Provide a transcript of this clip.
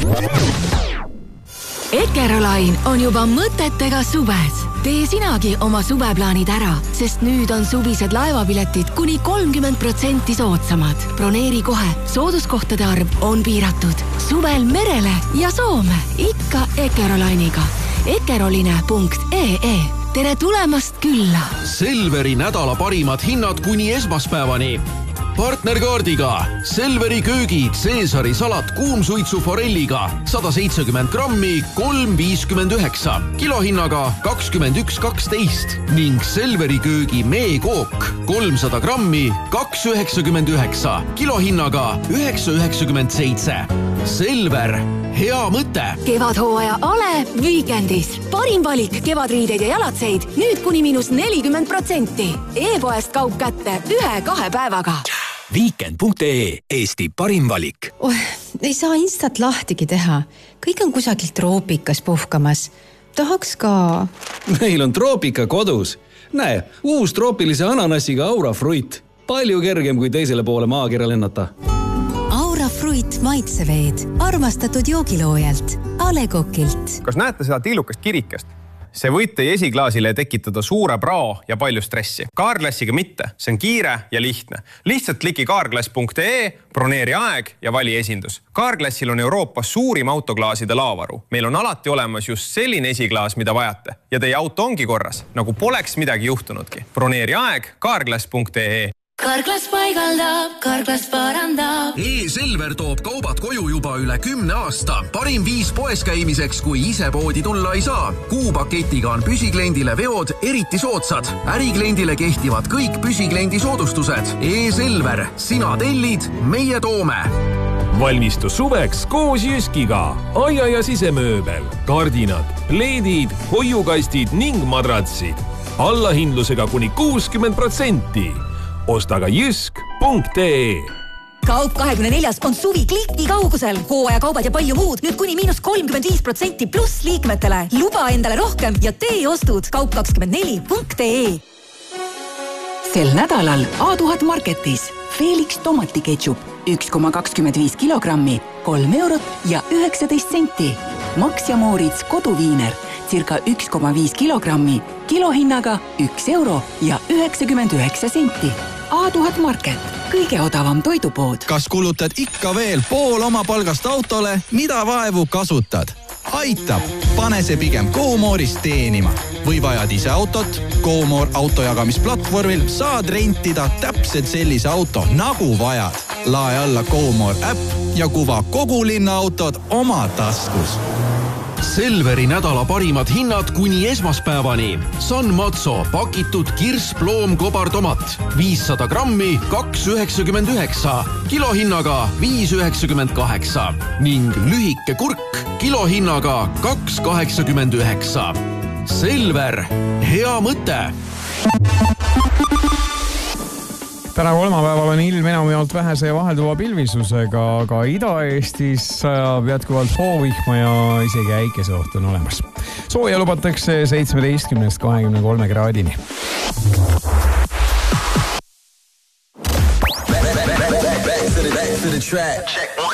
Eckerolain on juba mõtetega suves. Tee sinagi oma suveplaanid ära, sest nüüd on suvised laevapiletid kuni 30% soodsamad. Broneeri kohe, sooduskohtade arv on piiratud. Suvel merele ja Soome, ikka Eckerolainiga. Eckeroline.ee. Tere tulemast külla! Selveri nädala parimad hinnad kuni esmaspäevani. Partnerkaardiga Selveri köögid Caesari salat kuumsuitsu forelliga 170 grammi 3,59, kilohinnaga 21,12 ning Selveri köögi meekook 300 grammi 2,99, kilohinnaga 9,97. Selver, hea mõte! Kevadhooaja Ale Weekendis. Parim valik kevadriideid ja jalatseid nüüd kuni -40%. E-poest kaup kätte 1-2 päevaga. Weekend.ee, Eesti parim valik. Ei saa instat lahtigi teha. Kõik on kusagilt troopikas puhkamas. Tahaks ka... Meil on troopika kodus. Näe, uus troopilise ananassiga Aura Fruit. Palju kergem kui teisele poole maakera lennata. Aura Fruit maitseveed. Armastatud joogiloojalt. Ale Kokilt. Kas näete seda tillukast kirikest? See võid teie esiklaasile tekitada suure prao ja palju stressi. Kaarklassiga mitte. See on kiire ja lihtne. Lihtsalt kliki kaarklass.ee, broneeri aeg ja vali esindus. Kaarklassil on Euroopas suurim autoklaaside laovaru. Meil on alati olemas just selline esiklaas, mida vajate. Ja teie auto ongi korras, nagu poleks midagi juhtunudki. Broneeri aeg kaarklass.ee. Kaarklass paigaldab, Kaarklass parandab. E-Selver toob kaubad koju juba üle 10 aasta. Parim viis poes käimiseks, kui ise poodi tulla ei saa. Kuupaketiga on püsikliendile veod eriti soodsad. Ärikliendile kehtivad kõik püsikliendi soodustused. E-Selver, sina tellid, meie toome. Valmistu suveks koos Jyskiga. Aia ja sisemööbel, kardinad, pleedid, hoiukastid ning madratsid. Allahindlusega kuni 60%. Osta ka jysk.ee. Kaup 24 on suvi kliki kaugusel. Hooaja kaubad ja palju muud. Nüüd kuni -35% pluss liikmetele. Luba endale rohkem ja tee ostud. Kaup24.ee. Sel nädalal A1000 Marketis Felix tomatiketšup 1,25 kilogrammi 3 eurot ja 19 senti. Max ja Moritz koduviiner circa 1,5 kilogrammi kilohinnaga 1 euro ja 99 senti. A1000 Market, kõige odavam toidupood. Kas kulutad ikka veel pool oma palgast autole, mida vaevu kasutad? Aitab! Pane see pigem GoMore'is teenima. Või vajad ise autot? GoMore autojagamisplatvormil saad rentida täpselt sellise auto, nagu vajad. Lae alla GoMore äpp ja kuva kogu linna autod oma taskus. Selveri nädala parimad hinnad kuni esmaspäevani. San Mazzo pakitud kirsploom kobartomat 500 grammi 2,99, kilohinnaga 5,98 ning lühike kurk kilohinnaga 2,89. Selver, hea mõte! Täna kolmapäeval on ilm enamjaolt vähese ja vahelduva pilvisusega, aga Ida-Eestis sajab jätkuvalt hoovihma ja isegi äikeseoht on olemas. Sooja lubatakse 17-23 kraadini. Back to the track. Check 1,